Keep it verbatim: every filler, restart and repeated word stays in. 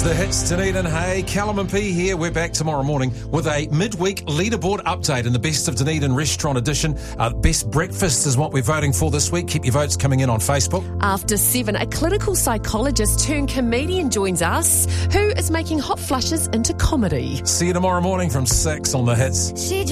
The hits, Dunedin. Hey, Callum and P here. We're back tomorrow morning with a midweek leaderboard update in the Best of Dunedin Restaurant edition. Uh, best breakfast is what we're voting for this week. Keep your votes coming in on Facebook. After seven, a clinical psychologist turned comedian joins us, who is making hot flushes into comedy. See you tomorrow morning from six on The Hits. She